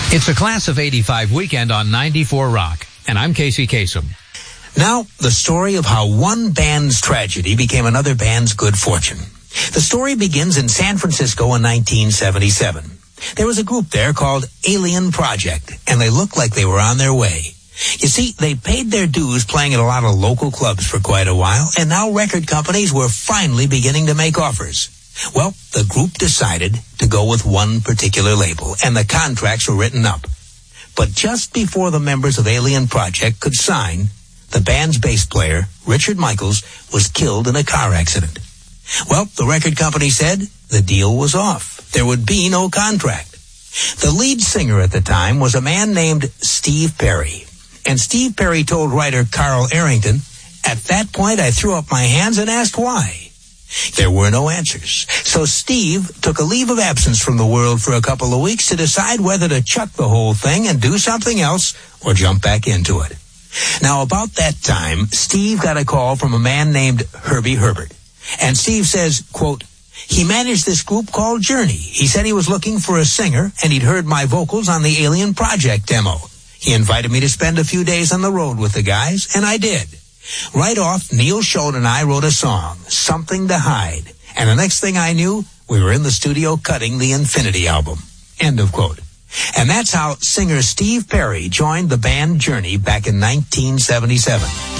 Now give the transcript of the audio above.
It's a Class of 85 weekend on 94 Rock, and I'm Casey Kasem. Now, the story of how one band's tragedy became another band's good fortune. The story begins in San Francisco in 1977. There was a group there called Alien Project, and they looked like they were on their way. You see, they paid their dues playing at a lot of local clubs for quite a while, and now record companies were finally beginning to make offers. Well, the group decided to go with one particular label, and the contracts were written up. But just before the members of Alien Project could sign, the band's bass player, Richard Michaels, was killed in a car accident. Well, the record company said the deal was off. There would be no contract. The lead singer at the time was a man named Steve Perry. And Steve Perry told writer Carl Arrington, "At that point, I threw up my hands and asked why." There were no answers. So Steve took a leave of absence from the world for a couple of weeks to decide whether to chuck the whole thing and do something else or jump back into it. Now, about that time, Steve got a call from a man named Herbie Herbert. And Steve says, quote, "He managed this group called Journey. He said he was looking for a singer, and he'd heard my vocals on the Alien Project demo. He invited me to spend a few days on the road with the guys, and I did. Right off, Neil Schoen and I wrote a song, Something to Hide. And the next thing I knew, we were in the studio cutting the Infinity album." End of quote. And that's how singer Steve Perry joined the band Journey back in 1977.